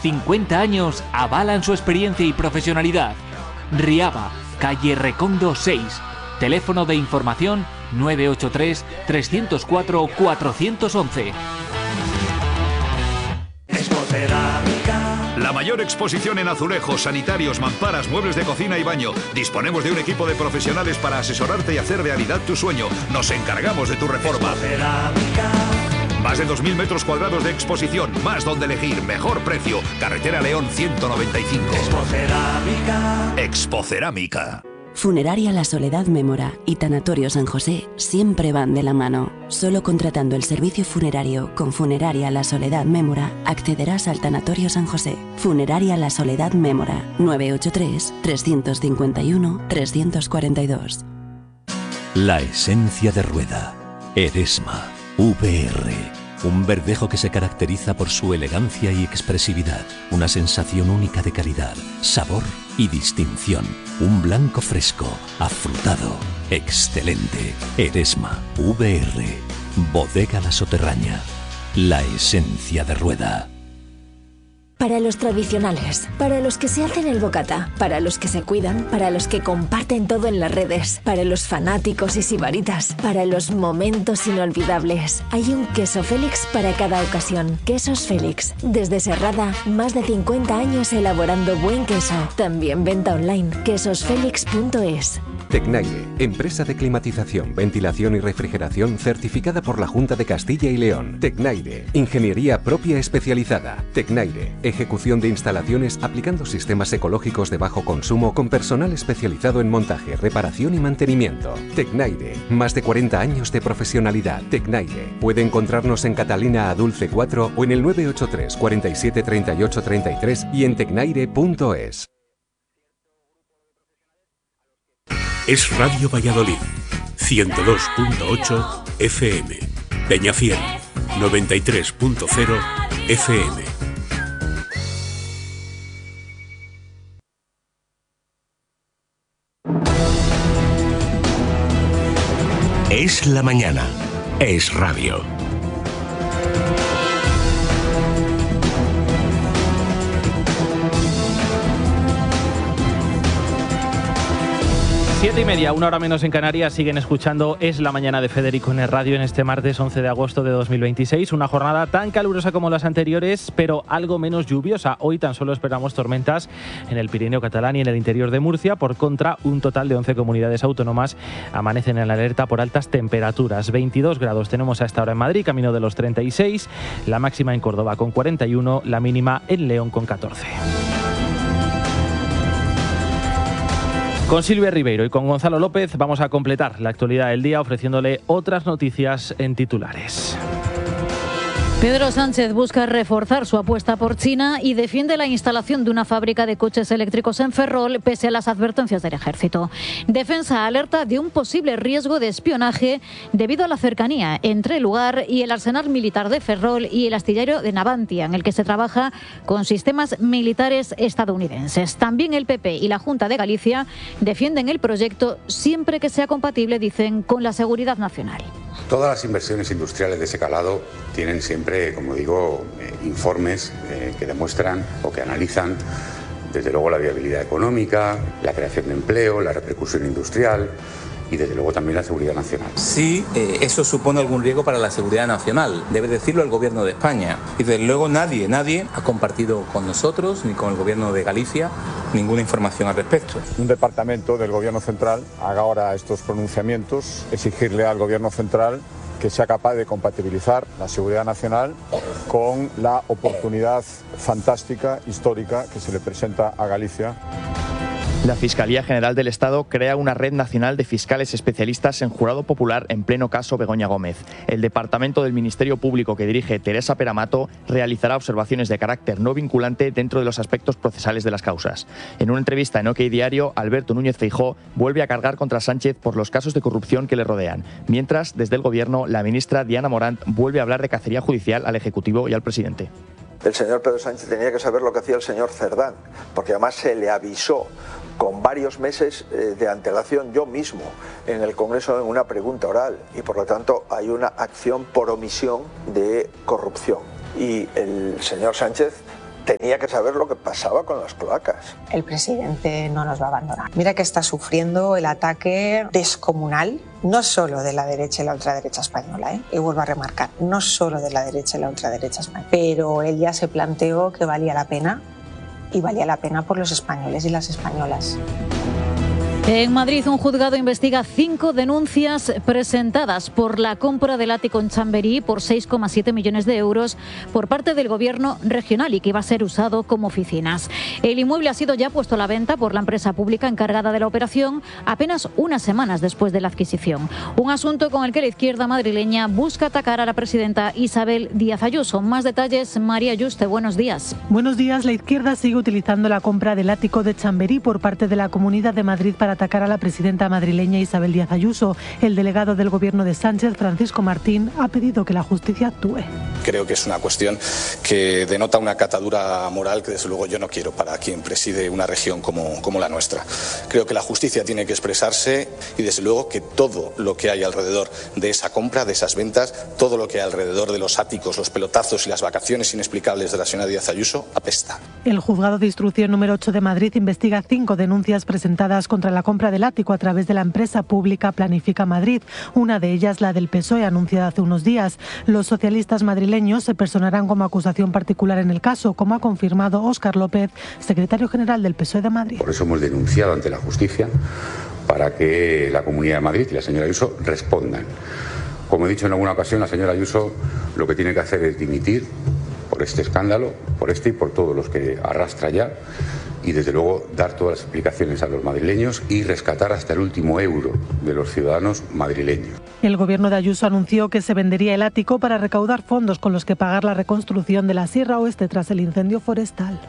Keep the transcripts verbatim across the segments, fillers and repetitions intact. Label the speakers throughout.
Speaker 1: cincuenta años avalan su experiencia y profesionalidad. Riaba, calle Recondo seis. Teléfono de información nueve ocho tres, tres cero cuatro, cuatro uno uno.
Speaker 2: La mayor exposición en azulejos, sanitarios, mamparas, muebles de cocina y baño. Disponemos de un equipo de profesionales para asesorarte y hacer realidad tu sueño. Nos encargamos de tu reforma. Más de dos mil metros cuadrados de exposición, más donde elegir, mejor precio. Carretera León ciento noventa y cinco. Expocerámica. Expocerámica.
Speaker 3: Funeraria La Soledad Mémora y Tanatorio San José siempre van de la mano. Solo contratando el servicio funerario con Funeraria La Soledad Mémora accederás al Tanatorio San José. Funeraria La Soledad Mémora, nueve ocho tres, tres cinco uno, tres cuatro dos.
Speaker 4: La esencia de rueda. Eresma. V R. Un verdejo que se caracteriza por su elegancia y expresividad. Una sensación única de calidad, sabor y distinción. Un blanco fresco, afrutado, excelente. Eresma. V R. Bodega La Soterraña. La esencia de rueda.
Speaker 5: Para los tradicionales, para los que se hacen el bocata, para los que se cuidan, para los que comparten todo en las redes, para los fanáticos y sibaritas, para los momentos inolvidables. Hay un queso Félix para cada ocasión. Quesos Félix. Desde Serrada, más de cincuenta años elaborando buen queso. También venta online. quesos félix punto es.
Speaker 6: Tecnaire, empresa de climatización, ventilación y refrigeración certificada por la Junta de Castilla y León. Tecnaire, ingeniería propia especializada. Tecnaire, ejecución de instalaciones aplicando sistemas ecológicos de bajo consumo con personal especializado en montaje, reparación y mantenimiento. Tecnaire, más de cuarenta años de profesionalidad. Tecnaire, puede encontrarnos en Catalina Adulce cuatro o en el nueve ocho tres, cuarenta y siete, treinta y ocho, treinta y tres y en tecnaire punto es.
Speaker 7: Es Radio Valladolid, ciento dos punto ocho F M. Peñafiel, noventa y tres punto cero F M. Es la mañana. Es radio.
Speaker 8: Siete y media, una hora menos en Canarias, siguen escuchando Es la mañana de Federico en el radio en este martes once de agosto de dos mil veintiséis. Una jornada tan calurosa como las anteriores, pero algo menos lluviosa. Hoy tan solo esperamos tormentas en el Pirineo catalán y en el interior de Murcia. Por contra, un total de once comunidades autónomas amanecen en alerta por altas temperaturas. veintidós grados tenemos a esta hora en Madrid, camino de los treinta y seis. La máxima en Córdoba con cuarenta y uno, la mínima en León con catorce. Con Silvia Ribeiro y con Gonzalo López vamos a completar la actualidad del día ofreciéndole otras noticias en titulares.
Speaker 9: Pedro Sánchez busca reforzar su apuesta por China y defiende la instalación de una fábrica de coches eléctricos en Ferrol pese a las advertencias del ejército. Defensa alerta de un posible riesgo de espionaje debido a la cercanía entre el lugar y el arsenal militar de Ferrol y el astillero de Navantia, en el que se trabaja con sistemas militares estadounidenses. También el P P y la Junta de Galicia defienden el proyecto siempre que sea compatible, dicen, con la seguridad nacional.
Speaker 10: Todas las inversiones industriales de ese calado tienen siempre, como digo, eh, informes eh, que demuestran o que analizan, desde luego, la viabilidad económica, la creación de empleo, la repercusión industrial y, desde luego, también la seguridad nacional.
Speaker 11: Sí, eh, eso supone algún riesgo para la seguridad nacional. Debe decirlo el Gobierno de España. Y, desde luego, nadie, nadie ha compartido con nosotros ni con el Gobierno de Galicia ninguna información al respecto.
Speaker 12: Un departamento del Gobierno central haga ahora estos pronunciamientos, exigirle al Gobierno central que sea capaz de compatibilizar la seguridad nacional con la oportunidad fantástica, histórica, que se le presenta a Galicia.
Speaker 13: La Fiscalía General del Estado crea una red nacional de fiscales especialistas en jurado popular en pleno caso Begoña Gómez. El departamento del Ministerio Público que dirige Teresa Peramato realizará observaciones de carácter no vinculante dentro de los aspectos procesales de las causas. En una entrevista en OK Diario, Alberto Núñez Feijóo vuelve a cargar contra Sánchez por los casos de corrupción que le rodean. Mientras, desde el Gobierno, la ministra Diana Morant vuelve a hablar de cacería judicial al Ejecutivo y al presidente.
Speaker 14: El señor Pedro Sánchez tenía que saber lo que hacía el señor Cerdán, porque además se le avisó con varios meses de antelación yo mismo en el Congreso en una pregunta oral, y por lo tanto hay una acción por omisión de corrupción. Y el señor Sánchez tenía que saber lo que pasaba con las cloacas.
Speaker 15: El presidente no nos va a abandonar. Mira que está sufriendo el ataque descomunal, no solo de la derecha y la ultraderecha española, ¿eh? Y vuelvo a remarcar, no solo de la derecha y la ultraderecha española, pero él ya se planteó que valía la pena, y valía la pena por los españoles y las españolas.
Speaker 9: En Madrid, un juzgado investiga cinco denuncias presentadas por la compra del ático en Chamberí por seis coma siete millones de euros por parte del gobierno regional y que iba a ser usado como oficinas. El inmueble ha sido ya puesto a la venta por la empresa pública encargada de la operación apenas unas semanas después de la adquisición. Un asunto con el que la izquierda madrileña busca atacar a la presidenta Isabel Díaz Ayuso. Más detalles, María Yuste, buenos días.
Speaker 16: Buenos días. La izquierda sigue utilizando la compra del ático de Chamberí por parte de la Comunidad de Madrid para atacar a la presidenta madrileña Isabel Díaz Ayuso. El delegado del gobierno de Sánchez, Francisco Martín, ha pedido que la justicia actúe.
Speaker 17: Creo que es una cuestión que denota una catadura moral que desde luego yo no quiero para quien preside una región como, como la nuestra. Creo que la justicia tiene que expresarse y desde luego que todo lo que hay alrededor de esa compra, de esas ventas, todo lo que hay alrededor de los áticos, los pelotazos y las vacaciones inexplicables de la señora Díaz Ayuso apesta.
Speaker 16: El juzgado de instrucción número ocho de Madrid investiga cinco denuncias presentadas contra la compra del ático a través de la empresa pública Planifica Madrid. Una de ellas, la del P S O E, anunciada hace unos días. Los socialistas madrileños se personarán como acusación particular en el caso, como ha confirmado Óscar López, secretario general del P S O E de Madrid.
Speaker 10: Por eso hemos denunciado ante la justicia para que la Comunidad de Madrid y la señora Ayuso respondan. Como he dicho en alguna ocasión, la señora Ayuso lo que tiene que hacer es dimitir por este escándalo, por este y por todos los que arrastra ya, y desde luego dar todas las explicaciones a los madrileños y rescatar hasta el último euro de los ciudadanos madrileños.
Speaker 16: El gobierno de Ayuso anunció que se vendería el ático para recaudar fondos con los que pagar la reconstrucción de la Sierra Oeste tras el incendio forestal.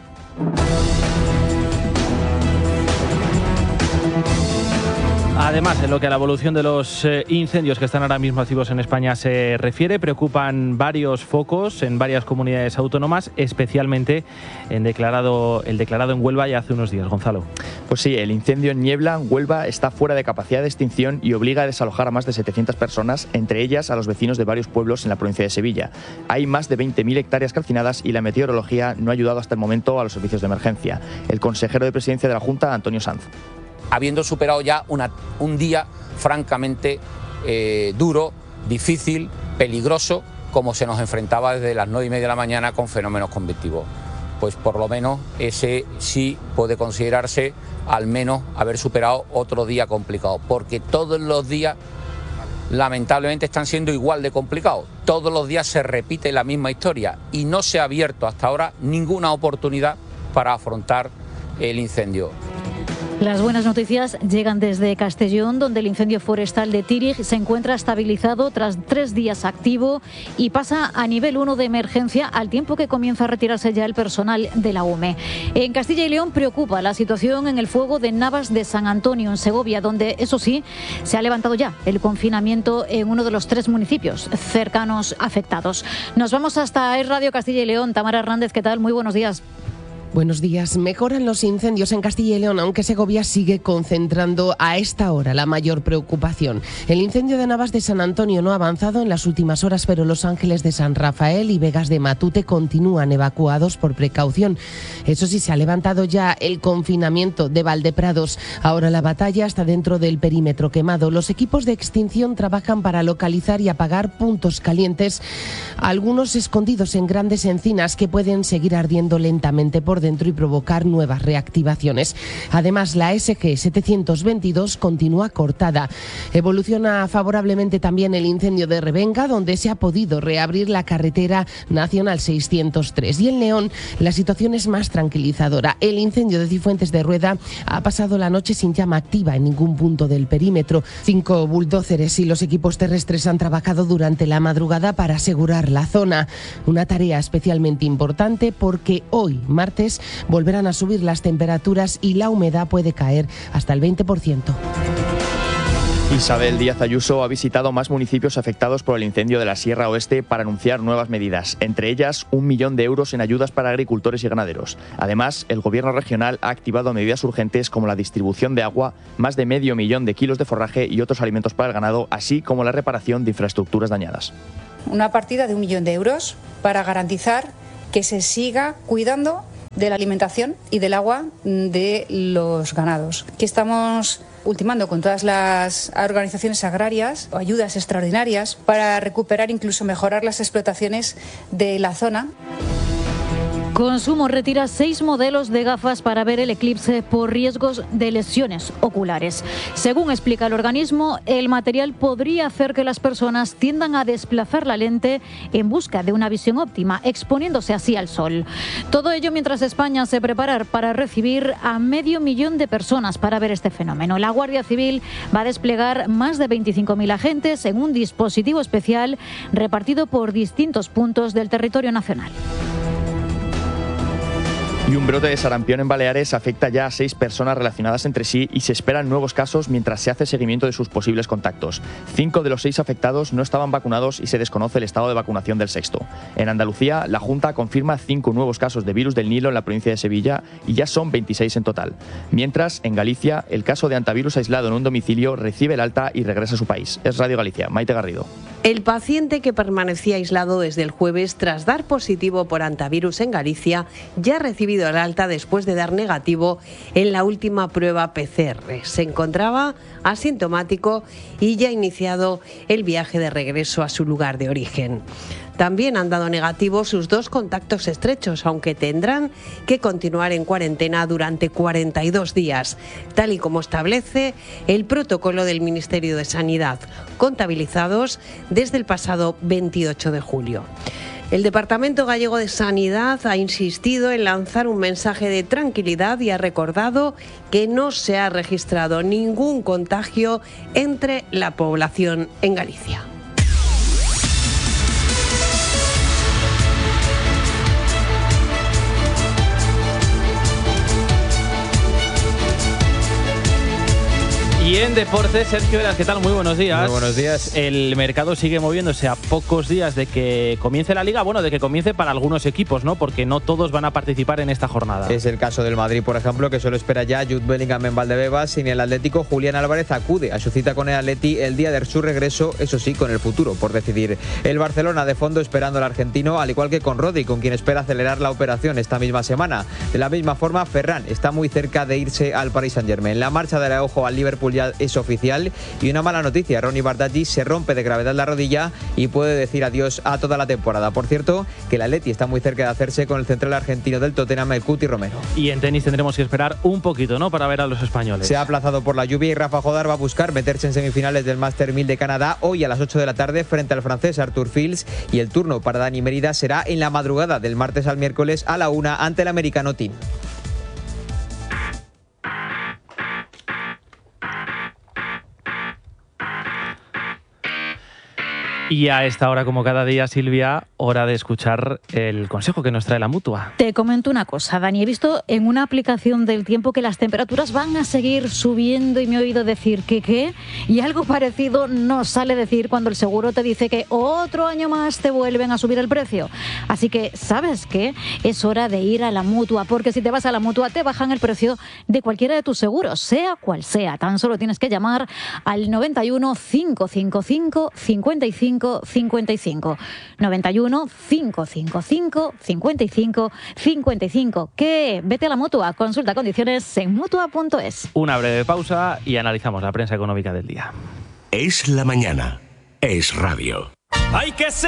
Speaker 8: Además, en lo que a la evolución de los eh, incendios que están ahora mismo activos en España se refiere, preocupan varios focos en varias comunidades autónomas, especialmente en declarado, el declarado en Huelva ya hace unos días. Gonzalo.
Speaker 13: Pues sí, el incendio en Niebla, en Huelva, está fuera de capacidad de extinción y obliga a desalojar a más de setecientas personas, entre ellas a los vecinos de varios pueblos en la provincia de Sevilla. Hay más de veinte mil hectáreas calcinadas y la meteorología no ha ayudado hasta el momento a los servicios de emergencia. El consejero de Presidencia de la Junta, Antonio Sanz.
Speaker 18: Habiendo superado ya una, un día francamente eh, duro, difícil, peligroso, como se nos enfrentaba desde las nueve y media de la mañana con fenómenos convectivos. Pues por lo menos ese sí puede considerarse al menos haber superado otro día complicado, porque todos los días lamentablemente están siendo igual de complicados. Todos los días se repite la misma historia y no se ha abierto hasta ahora ninguna oportunidad para afrontar el incendio.
Speaker 9: Las buenas noticias llegan desde Castellón, donde el incendio forestal de Tírig se encuentra estabilizado tras tres días activo y pasa a nivel uno de emergencia al tiempo que comienza a retirarse ya el personal de la U M E. En Castilla y León preocupa la situación en el fuego de Navas de San Antonio, en Segovia, donde, eso sí, se ha levantado ya el confinamiento en uno de los tres municipios cercanos afectados. Nos vamos hasta Es Radio Castilla y León. Tamara Hernández, ¿qué tal? Muy buenos días.
Speaker 19: Buenos días. Mejoran los incendios en Castilla y León, aunque Segovia sigue concentrando a esta hora la mayor preocupación. El incendio de Navas de San Antonio no ha avanzado en las últimas horas, pero Los Ángeles de San Rafael y Vegas de Matute continúan evacuados por precaución. Eso sí, se ha levantado ya el confinamiento de Valdeprados. Ahora la batalla está dentro del perímetro quemado. Los equipos de extinción trabajan para localizar y apagar puntos calientes, algunos escondidos en grandes encinas que pueden seguir ardiendo lentamente por dentro y provocar nuevas reactivaciones. Además, la S G setecientos veintidós continúa cortada. Evoluciona favorablemente también el incendio de Revenga, donde se ha podido reabrir la carretera nacional seiscientos tres. Y en León la situación es más tranquilizadora. El incendio de Cifuentes de Rueda ha pasado la noche sin llama activa en ningún punto del perímetro. Cinco bulldóceres y los equipos terrestres han trabajado durante la madrugada para asegurar la zona. Una tarea especialmente importante porque hoy, martes, volverán a subir las temperaturas y la humedad puede caer hasta el veinte por ciento.
Speaker 13: Isabel Díaz Ayuso ha visitado más municipios afectados por el incendio de la Sierra Oeste para anunciar nuevas medidas, entre ellas un millón de euros en ayudas para agricultores y ganaderos. Además, el gobierno regional ha activado medidas urgentes como la distribución de agua, más de medio millón de kilos de forraje y otros alimentos para el ganado, así como la reparación de infraestructuras dañadas.
Speaker 20: Una partida de un millón de euros para garantizar que se siga cuidando de la alimentación y del agua de los ganados, que estamos ultimando con todas las organizaciones agrarias ayudas extraordinarias para recuperar, incluso mejorar las explotaciones de la zona.
Speaker 9: Consumo retira seis modelos de gafas para ver el eclipse por riesgos de lesiones oculares. Según explica el organismo, el material podría hacer que las personas tiendan a desplazar la lente en busca de una visión óptima, exponiéndose así al sol. Todo ello mientras España se prepara para recibir a medio millón de personas para ver este fenómeno. La Guardia Civil va a desplegar más de veinticinco mil agentes en un dispositivo especial repartido por distintos puntos del territorio nacional.
Speaker 13: Y un brote de sarampión en Baleares afecta ya a seis personas relacionadas entre sí y se esperan nuevos casos mientras se hace seguimiento de sus posibles contactos. Cinco de los seis afectados no estaban vacunados y se desconoce el estado de vacunación del sexto. En Andalucía, la Junta confirma cinco nuevos casos de virus del Nilo en la provincia de Sevilla y ya son veintiséis en total. Mientras, en Galicia, el caso de antivirus aislado en un domicilio recibe el alta y regresa a su país. Es Radio Galicia. Maite Garrido.
Speaker 21: El paciente que permanecía aislado desde el jueves tras dar positivo por antivirus en Galicia ya ha recibido el alta después de dar negativo en la última prueba P C R. Se encontraba asintomático y ya ha iniciado el viaje de regreso a su lugar de origen. También han dado negativo sus dos contactos estrechos, aunque tendrán que continuar en cuarentena durante cuarenta y dos días, tal y como establece el protocolo del Ministerio de Sanidad, contabilizados desde el pasado veintiocho de julio. El Departamento Gallego de Sanidad ha insistido en lanzar un mensaje de tranquilidad y ha recordado que no se ha registrado ningún contagio entre la población en Galicia.
Speaker 8: Y en deportes, Sergio Velas, ¿qué tal? Muy buenos días.
Speaker 22: Muy buenos días.
Speaker 8: El mercado sigue moviéndose a pocos días de que comience la Liga, bueno, de que comience para algunos equipos, ¿no? Porque no todos van a participar en esta jornada.
Speaker 22: Es el caso del Madrid, por ejemplo, que solo espera ya Jude Bellingham en Valdebebas. Sin el Atlético, Julián Álvarez acude a su cita con el Atleti el día de su regreso, eso sí, con el futuro por decidir. El Barcelona de fondo esperando al argentino, al igual que con Rodri, con quien espera acelerar la operación esta misma semana. De la misma forma, Ferran está muy cerca de irse al Paris Saint-Germain. La marcha de Araujo al Liverpool ya es oficial. Y una mala noticia, Ronnie Bardghji se rompe de gravedad la rodilla y puede decir adiós a toda la temporada. Por cierto, que el Atleti está muy cerca de hacerse con el central argentino del Tottenham, el Cuti Romero.
Speaker 8: Y en tenis tendremos que esperar un poquito, ¿no?, para ver a los españoles.
Speaker 22: Se ha aplazado por la lluvia y Rafa Jodar va a buscar meterse en semifinales del Master mil de Canadá hoy a las ocho de la tarde frente al francés Arthur Fils, y el turno para Dani Mérida será en la madrugada del martes al miércoles a la una ante el americano Team.
Speaker 8: Y a esta hora, como cada día, Silvia, hora de escuchar el consejo que nos trae la Mutua.
Speaker 9: Te comento una cosa, Dani. He visto en una aplicación del tiempo que las temperaturas van a seguir subiendo y me he oído decir que qué. Y algo parecido nos sale decir cuando el seguro te dice que otro año más te vuelven a subir el precio. Así que, ¿sabes qué? Es hora de ir a la Mutua, porque si te vas a la Mutua te bajan el precio de cualquiera de tus seguros, sea cual sea. Tan solo tienes que llamar al noventa y uno, cinco cinco cinco, cincuenta y cinco cincuenta y cinco. noventa y uno, cinco cinco cinco, cincuenta y cinco cincuenta y cinco. ¿Qué? Vete a la Mutua. Consulta condiciones en mutua punto es.
Speaker 8: Una breve pausa y analizamos la prensa económica del día.
Speaker 7: Es la mañana. Es radio.
Speaker 23: Hay que ser